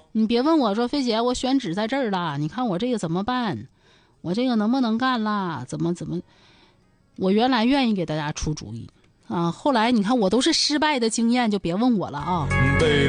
你别问我说菲姐，我选址在这儿了，你看我这个怎么办？我这个能不能干啦？怎么？我原来愿意给大家出主意啊，后来你看我都是失败的经验，就别问我了啊。